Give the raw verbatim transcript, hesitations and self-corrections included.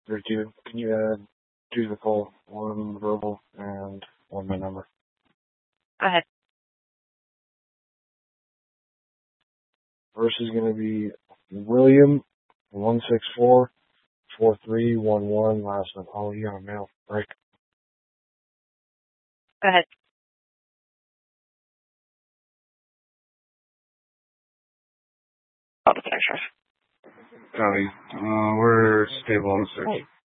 thirty-two. Can you add two to the call, one verbal and one my number? Go ahead. First is going to be William, one six four, four three one one, last name Ali on mail. Break. Go ahead. Auto Texas. Copy. Uh, we're stable on the search.